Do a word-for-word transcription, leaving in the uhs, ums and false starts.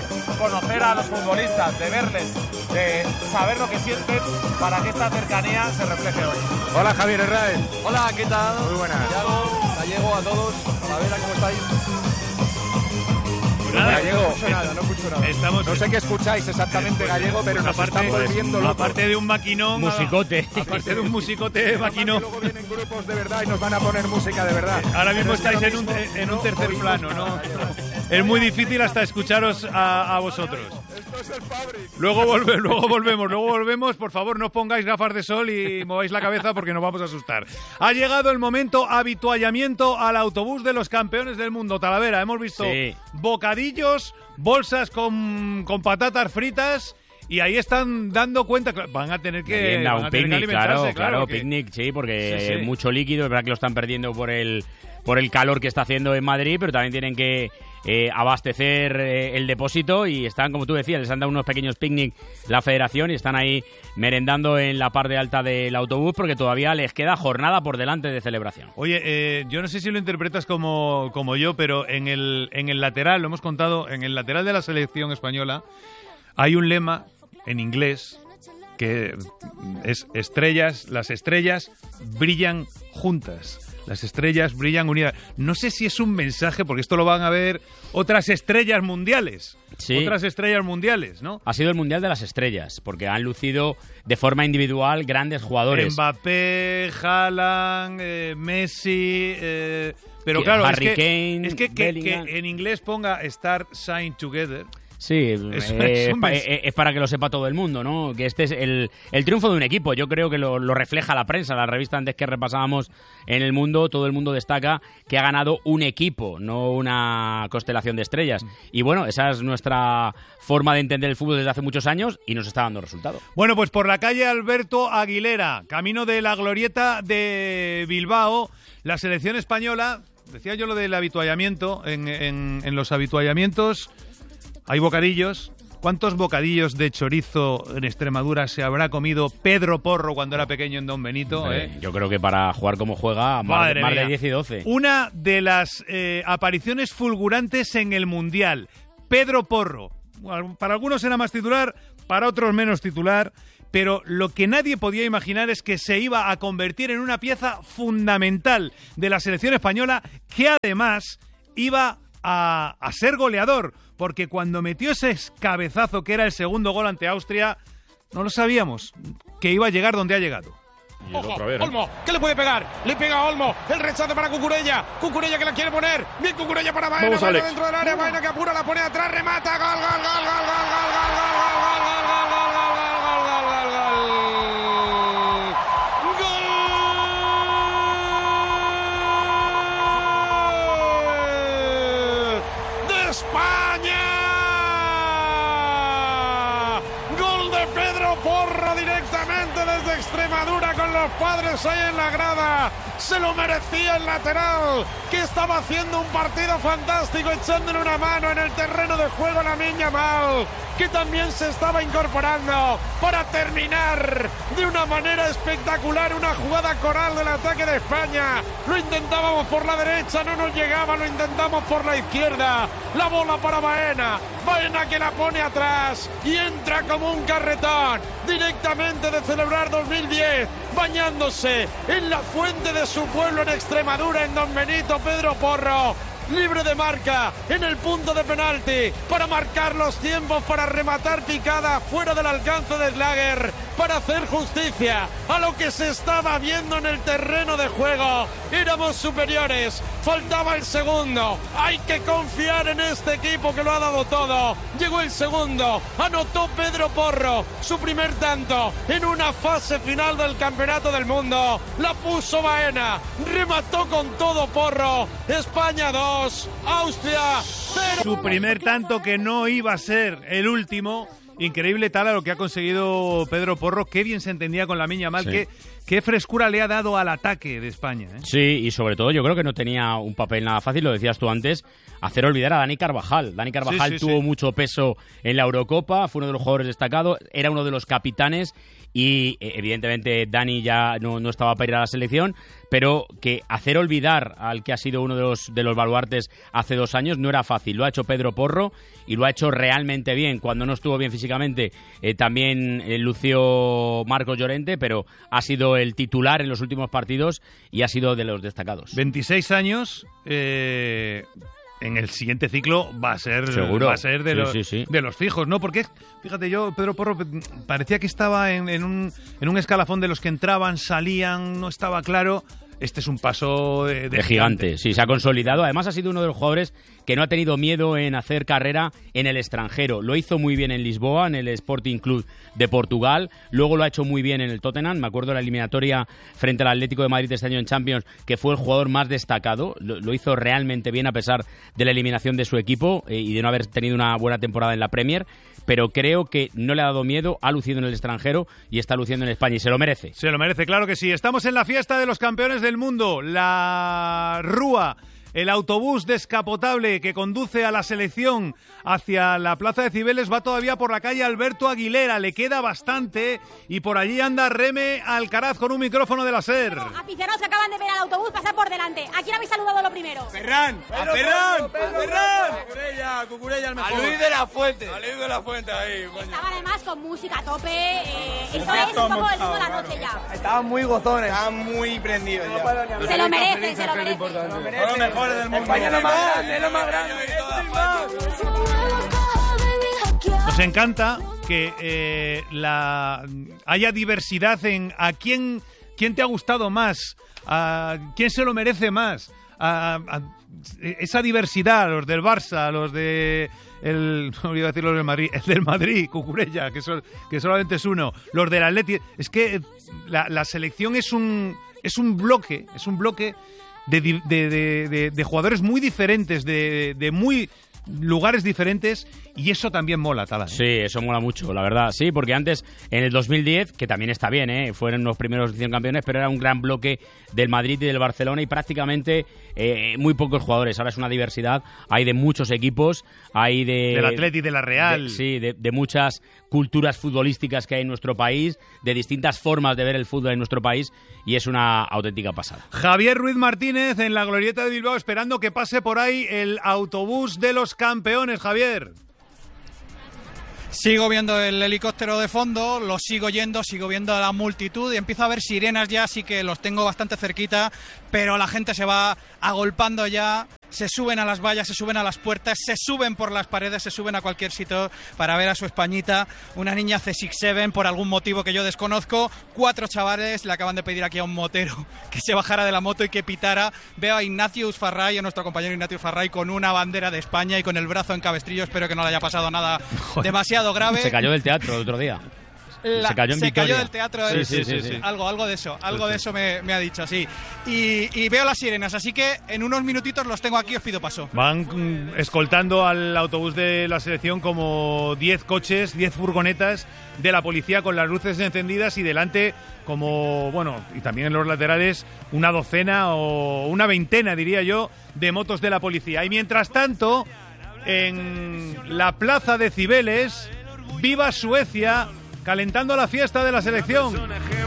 conocer a los futbolistas, de verles, de saber lo que sienten para que esta cercanía se refleje hoy. Hola, Javier Herráez. Hola, ¿qué tal? Muy buenas. Gallego, Gallego, a todos. Talavera, ¿cómo estáis? Nada, Gallego, no escucho nada, no escucho nada. Estamos, no sé qué escucháis exactamente, pues, Gallego, pero pues nos aparte, están volviendo locos. Aparte de un maquinón... Musicote. Aparte de un musicote maquinón. Luego vienen grupos de verdad y nos van a poner música de verdad. Ahora mismo pero estáis en un, en un tercer no, plano, ¿no? Es muy difícil hasta escucharos a, a vosotros. Esto es el Fabric. Luego, volve, luego volvemos, luego volvemos. Por favor, no os pongáis gafas de sol y mováis la cabeza porque nos vamos a asustar. Ha llegado el momento habituallamiento al autobús de los campeones del mundo. Talavera, hemos visto sí. bocadillos, bolsas con, con patatas fritas... Y ahí están dando cuenta, van a tener que, Merienda, van un a tener picnic, que alimentarse, claro, claro, claro que... picnic, sí, porque sí, sí. mucho líquido, es verdad que lo están perdiendo por el por el calor que está haciendo en Madrid, pero también tienen que eh, abastecer eh, el depósito y están, como tú decías, les han dado unos pequeños picnic la federación y están ahí merendando en la parte alta del autobús porque todavía les queda jornada por delante de celebración. Oye, eh, yo no sé si lo interpretas como, como yo, pero en el, en el lateral, lo hemos contado, en el lateral de la selección española hay un lema en inglés que es estrellas, las estrellas brillan juntas, las estrellas brillan unidas. No sé si es un mensaje, porque esto lo van a ver otras estrellas mundiales, sí. otras estrellas mundiales, ¿no? Ha sido el Mundial de las Estrellas, porque han lucido de forma individual grandes jugadores. Mbappé, Haaland, eh, Messi... Eh, pero que, claro, Harry es que, Kane, es que, que, que en inglés ponga Start Sign Together... Sí, es, eh, es, pa, es, es para que lo sepa todo el mundo, ¿no? Que este es el, el triunfo de un equipo. Yo creo que lo, lo refleja la prensa. La revista antes que repasábamos en El Mundo, todo el mundo destaca que ha ganado un equipo, no una constelación de estrellas. Y bueno, esa es nuestra forma de entender el fútbol desde hace muchos años y nos está dando resultado. Bueno, pues por la calle Alberto Aguilera, camino de la glorieta de Bilbao, la selección española, decía yo lo del habituallamiento, en, en, en los habituallamientos... Hay bocadillos. ¿Cuántos bocadillos de chorizo en Extremadura se habrá comido Pedro Porro cuando era pequeño en Don Benito? Eh, eh? Yo creo que para jugar como juega, más, más de diez y doce. Una de las eh, apariciones fulgurantes en el Mundial. Pedro Porro. Para algunos era más titular, para otros menos titular. Pero lo que nadie podía imaginar es que se iba a convertir en una pieza fundamental de la selección española, que además iba a, a ser goleador. Porque cuando metió ese cabezazo que era el segundo gol ante Austria, no lo sabíamos, que iba a llegar donde ha llegado. Ojo, Olmo, ¿qué le puede pegar? Le pega a Olmo, el rechace para Cucurella, Cucurella que la quiere poner, bien Cucurella para Baena, Baena dentro del área, Baena que apura, la pone atrás, remata, gol, gol, gol, gol, gol, gol, gol, gol, gol, gol, gol, gol, gol, gol, gol, España, gol de Pedro Porro directamente desde Extremadura con los padres ahí en la grada, se lo merecía el lateral que estaba haciendo un partido fantástico, echándole una mano en el terreno de juego a Lamine Yamal, que también se estaba incorporando para terminar de una manera espectacular una jugada coral del ataque de España. Lo intentábamos por la derecha, no nos llegaba, lo intentamos por la izquierda, la bola para Baena, Baena que la pone atrás y entra como un carretón directamente de celebrar dos mil diez, bañándose en la fuente de su pueblo en Extremadura, en Don Benito. Pedro Porro, libre de marca en el punto de penalti para marcar los tiempos, para rematar picada fuera del alcance de Schlager, para hacer justicia a lo que se estaba viendo en el terreno de juego. Éramos superiores, faltaba el segundo, hay que confiar en este equipo que lo ha dado todo. Llegó el segundo, anotó Pedro Porro su primer tanto en una fase final del Campeonato del Mundo, la puso Baena, remató con todo Porro. España dos, Austria cero. Su primer tanto, que no iba a ser el último. Increíble tal a lo que ha conseguido Pedro Porro. Qué bien se entendía con Lamine Yamal, sí. qué, qué frescura le ha dado al ataque de España, ¿eh? Sí, y sobre todo yo creo que no tenía un papel nada fácil, lo decías tú antes, hacer olvidar a Dani Carvajal. Dani Carvajal sí, sí, tuvo sí. mucho peso en la Eurocopa, fue uno de los jugadores destacados, era uno de los capitanes y evidentemente Dani ya no, no estaba para ir a la selección, pero que hacer olvidar al que ha sido uno de los, de los baluartes hace dos años no era fácil. Lo ha hecho Pedro Porro y lo ha hecho realmente bien. Cuando no estuvo bien físicamente eh, también eh, lució Marcos Llorente, pero ha sido el titular en los últimos partidos y ha sido de los destacados. veintiséis años... Eh... en el siguiente ciclo va a ser Seguro. va a ser de, sí, los, sí, sí. de los fijos, ¿no? Porque, fíjate, yo, Pedro Porro, parecía que estaba en, en, un, en un escalafón de los que entraban, salían, no estaba claro. Este es un paso de, de, de gigante. gigante. Sí, se ha consolidado. Además ha sido uno de los jugadores que no ha tenido miedo en hacer carrera en el extranjero. Lo hizo muy bien en Lisboa, en el Sporting Club de Portugal. Luego lo ha hecho muy bien en el Tottenham. Me acuerdo de la eliminatoria frente al Atlético de Madrid este año en Champions, que fue el jugador más destacado. Lo, lo hizo realmente bien a pesar de la eliminación de su equipo eh, y de no haber tenido una buena temporada en la Premier. Pero creo que no le ha dado miedo, ha lucido en el extranjero y está luciendo en España y se lo merece. Se lo merece, claro que sí. Estamos en la fiesta de los campeones del mundo, la Rúa, el autobús descapotable que conduce a la selección hacia la plaza de Cibeles va todavía por la calle Alberto Aguilera, le queda bastante y por allí anda Reme Alcaraz con un micrófono de la SER. Aficionados que acaban de ver al autobús pasar por delante. ¿A quién habéis saludado lo primero? Ferran, a Ferran, a Ferran. Cucurella, Cucurella el mejor. A Luis de la Fuente. A Luis de la Fuente ahí. Coño. Estaba además con música a tope. Eh, eso es un poco el mundo de la noche ya. Estaban muy gozones. Estaban muy prendidos ya. Se lo merecen, se lo merecen. Son los mejores del mundo. España es lo más grande, es lo más grande. Nos encanta que eh, la haya diversidad en a quién, quién te ha gustado más, a quién se lo merece más, a, a, esa diversidad, los del Barça, los de el, no iba a decir los del Madrid, el del Madrid, Cucurella, que, son, que solamente es uno, los del Atleti, es que la, la selección es un es un bloque, es un bloque de, de, de, de, de jugadores muy diferentes, de, de muy lugares diferentes, y eso también mola, Tala, ¿eh? Sí, eso mola mucho, la verdad. Sí, porque antes, en el dos mil diez, que también está bien, ¿eh? Fueron los primeros campeones, pero era un gran bloque del Madrid y del Barcelona y prácticamente eh, muy pocos jugadores. Ahora es una diversidad, hay de muchos equipos, hay de... Del Atleti, de la Real. De, sí, de, de muchas culturas futbolísticas que hay en nuestro país, de distintas formas de ver el fútbol en nuestro país, y es una auténtica pasada. Javier Ruiz Martínez en la Glorieta de Bilbao, esperando que pase por ahí el autobús de los campeones, Javier. Sigo viendo el helicóptero de fondo, lo sigo yendo, sigo viendo a la multitud y empiezo a ver sirenas ya, así que los tengo bastante cerquita, pero la gente se va agolpando ya, se suben a las vallas, se suben a las puertas, se suben por las paredes, se suben a cualquier sitio para ver a su Españita, una niña C seis siete por algún motivo que yo desconozco, cuatro chavales le acaban de pedir aquí a un motero que se bajara de la moto y que pitara. Veo a Ignatius Farray, a nuestro compañero Ignatius Farray, con una bandera de España y con el brazo en cabestrillo, espero que no le haya pasado nada demasiado grave. Se cayó del teatro el otro día. La, se cayó en se Vitoria. cayó del teatro. Sí, el, sí, sí, sí. Algo, algo de eso, algo sí, de sí. eso me, me ha dicho, sí. Y, y veo las sirenas, así que en unos minutitos los tengo aquí, os pido paso. Van mm, escoltando al autobús de la selección como diez coches, diez furgonetas de la policía con las luces encendidas y delante como, bueno, y también en los laterales, una docena o una veintena, diría yo, de motos de la policía. Y mientras tanto, en la plaza de Cibeles, viva Suecia, calentando la fiesta de la selección.